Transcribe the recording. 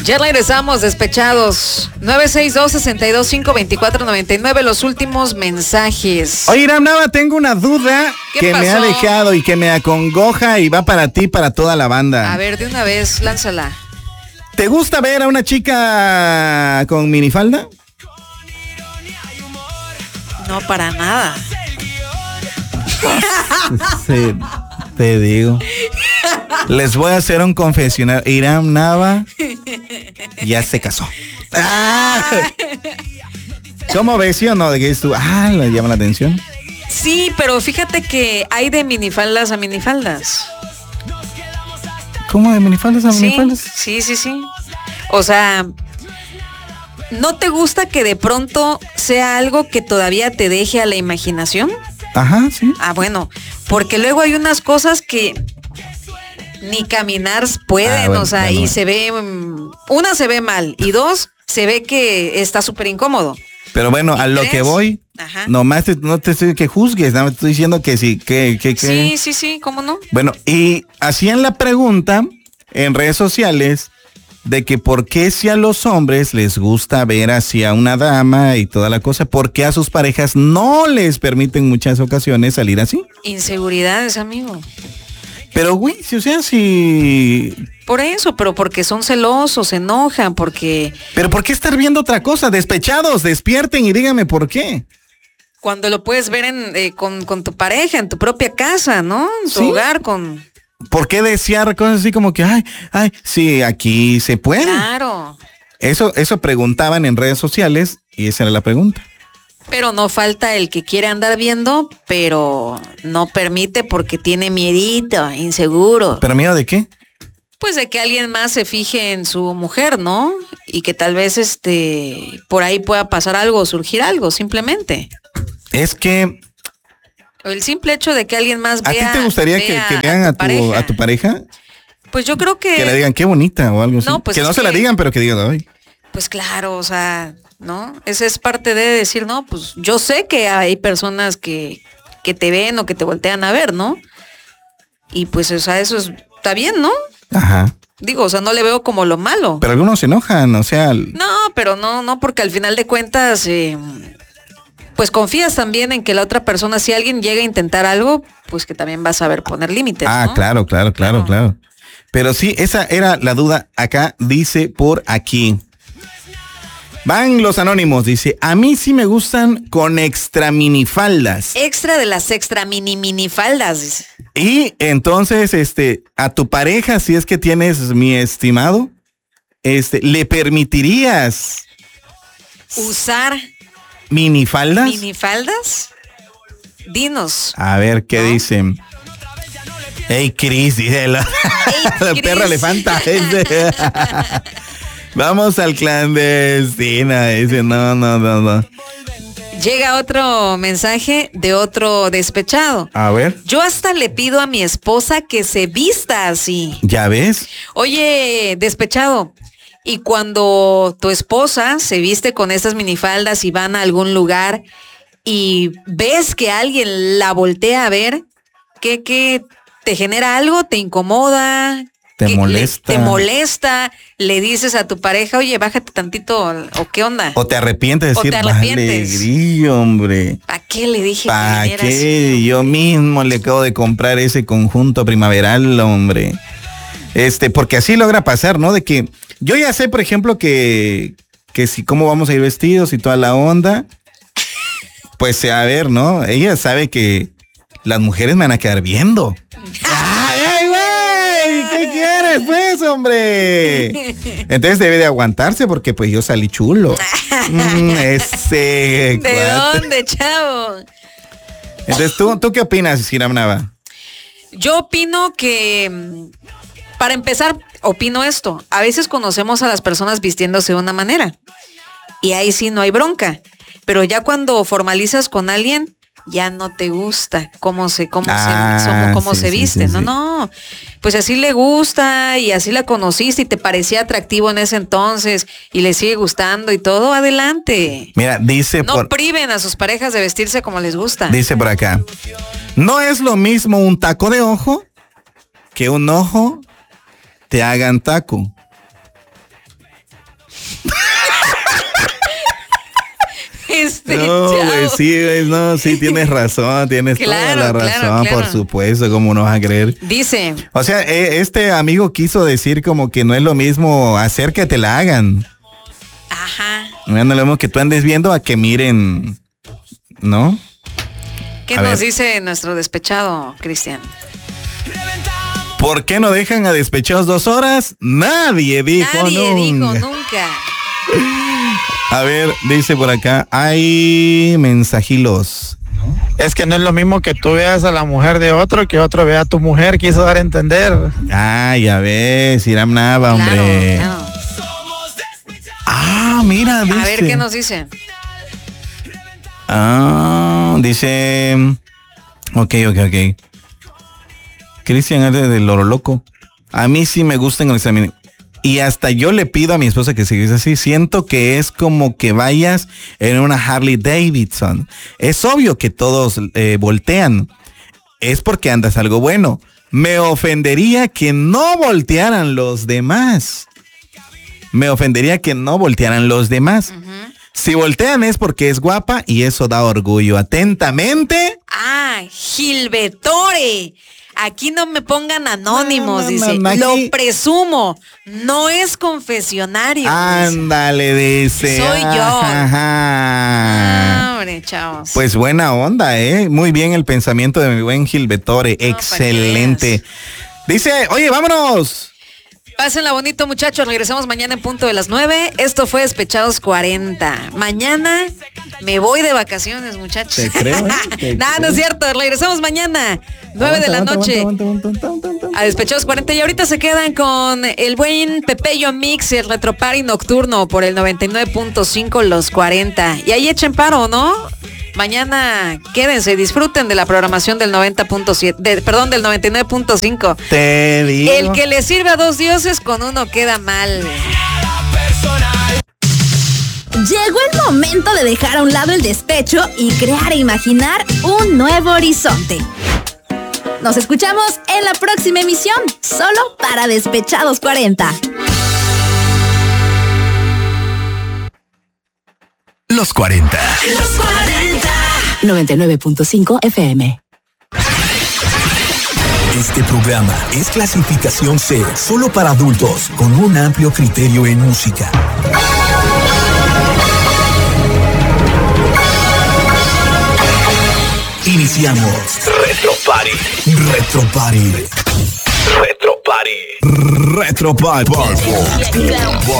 Ya regresamos, despechados. 962-625-2499, los últimos mensajes. Oye, Iram Nava, tengo una duda que pasó? me ha dejado y que me acongoja y va para ti, para toda la banda. A ver, de una vez, lánzala. ¿Te gusta ver a una chica con minifalda? No, para nada. Sí, te digo. Les voy a hacer un confesionario. Iram Nava ya se casó. ¡Ah! ¿Cómo ves, sí o no? ¿De qué es tú? Ah, ¿le llama la atención? Sí, pero fíjate que hay de minifaldas a minifaldas. ¿Cómo de minifaldas a minifaldas? Sí. O sea, ¿no te gusta que de pronto sea algo que todavía te deje a la imaginación? Ajá, sí. Ah, bueno, porque luego hay unas cosas que ni caminar pueden, bueno, o sea, bueno. y se ve, una se ve mal, y dos, se ve que está súper incómodo. Pero bueno, a lo que voy, Ajá. nomás no te estoy que juzgues, nada más te estoy diciendo que sí, que. Sí, ¿cómo no? Bueno, y hacían la pregunta en redes sociales de que por qué si a los hombres les gusta ver hacia una dama y toda la cosa, ¿por qué a sus parejas no les permiten muchas ocasiones salir así? Inseguridades, amigo. Pero güey, o sea, si... Por eso, pero porque son celosos, se enojan, porque Pero ¿por qué estar viendo otra cosa? Despechados, despierten y díganme por qué. cuando lo puedes ver con tu pareja, en tu propia casa, ¿no? En tu Sí. hogar, con... ¿Por qué desear cosas así como que, ay, sí, aquí se puede? Claro. Eso preguntaban en redes sociales y esa era la pregunta. Pero no falta el que quiere andar viendo, pero no permite porque tiene miedito, inseguro. ¿Pero miedo de qué? Pues de que alguien más se fije en su mujer, ¿no? Y que tal vez por ahí pueda pasar algo, surgir algo, simplemente. Es que... El simple hecho de que alguien más ¿A vea... ti te gustaría que vean a tu pareja? Pues yo creo que... Que le digan qué bonita o algo así. No, pues que no es se la que- digan, pero que digan, ay. Pues claro, o sea, ¿no? Esa es parte de decir, no, pues yo sé que hay personas que te ven o que te voltean a ver, ¿no? Y pues, o sea, eso está bien, ¿no? Ajá. Digo, o sea, no le veo como lo malo. Pero algunos se enojan, o sea... No, pero no, porque al final de cuentas, pues confías también en que la otra persona, si alguien llega a intentar algo, pues que también va a saber poner límites, ¿no? Claro. Pero sí, esa era la duda. Acá dice por aquí. Van los anónimos, dice, a mí sí me gustan con extra minifaldas. Extra de las extra minifaldas, dice. Y entonces, a tu pareja, si es que tienes, mi estimado, ¿le permitirías Usar minifaldas? minifaldas. Dinos. A ver, ¿qué dicen? Hey, Cris, dice la Cris. perra elefanta. Vamos al clandestina. Dice, no. Llega otro mensaje de otro despechado. A ver, Yo hasta le pido a mi esposa que se vista así. ¿ya ves? Oye, despechado, y cuando tu esposa se viste con estas minifaldas y van a algún lugar y ves que alguien la voltea a ver, ¿qué te genera algo? ¿Te incomoda? Te ¿Qué molesta. ¿Te molesta? ¿Le dices a tu pareja, oye, bájate tantito o qué onda? O te arrepientes de O decir, te arrepientes. vale, grillo, hombre. ¿Para qué le dije ¿Para que viniera qué? así? Yo mismo le acabo de comprar ese conjunto primaveral, hombre. Porque así logra pasar, ¿no? De que yo ya sé, por ejemplo, que si cómo vamos a ir vestidos y toda la onda, pues a ver, ¿no? Ella sabe que las mujeres me van a quedar viendo. ¡Ay, güey! ¿Qué quieres, pues, hombre? Entonces debe de aguantarse porque pues yo salí chulo. ¿De cuate. dónde, chavo? Entonces, ¿tú qué opinas, Iram Nava? Yo opino que, para empezar, opino esto. A veces conocemos a las personas vistiéndose de una manera. Y ahí sí no hay bronca. Pero ya cuando formalizas con alguien, ya no te gusta cómo se viste. No. Pues así le gusta y así la conociste y te parecía atractivo en ese entonces y le sigue gustando y todo, adelante. Mira, No priven a sus parejas de vestirse como les gusta. Dice por acá, no es lo mismo un taco de ojo que un ojo te hagan taco. No, pues sí, no, sí, tienes razón, tienes toda la razón, claro. por supuesto, ¿cómo no vas a creer? Dice. O sea, este amigo quiso decir como que no es lo mismo hacer que te la hagan. Ajá. No es lo mismo que tú andes viendo a que miren, ¿no? ¿Qué nos dice nuestro despechado, Cristian? ¿Por qué no dejan a despechados 2 horas? Nadie dijo nunca. A ver, dice por acá, hay mensajilos. Es que no es lo mismo que tú veas a la mujer de otro que otro vea a tu mujer, quiso dar a entender. Ah, ya ves, Iram Nava, hombre. Claro. Ah, mira, dice. A ver, ¿qué nos dice? Dice... Ok. Cristian es del Loro Loco. A mí sí me gustan los exámenes. Y hasta yo le pido a mi esposa que siga así. Siento que es como que vayas en una Harley Davidson. Es obvio que todos voltean. Es porque andas algo bueno. Me ofendería que no voltearan los demás. Uh-huh. Si voltean es porque es guapa y eso da orgullo. Atentamente. Gilbetore. Aquí no me pongan anónimos, dice. Lo presumo. No es confesionario. Ándale, dice. Soy yo. Hombre, chavos. Pues buena onda, Muy bien el pensamiento de mi buen Gilbetore. Excelente. Dice, oye, vámonos. Pásenla bonito, muchachos. Regresamos mañana en punto de las 9. Esto fue Despechados 40. Mañana me voy de vacaciones, muchachos. Te creo. Nada, no es cierto. Regresamos mañana, 9 de la noche. A Despechados 40. Y ahorita se quedan con el buen Pepeyo Mix, el Retro Party nocturno por el 99.5 los 40. Y ahí echen paro, ¿no? Mañana quédense, disfruten de la programación del 90.7, del 99.5. Te digo. El que le sirve a 2 dioses con uno queda mal. Llegó el momento de dejar a un lado el despecho y crear e imaginar un nuevo horizonte. Nos escuchamos en la próxima emisión, solo para Despechados 40. Los 40. 99.5 FM. Este programa es clasificación C, solo para adultos, con un amplio criterio en música. Iniciamos Retro Party. Retro Party. Retro Party. Retro Party.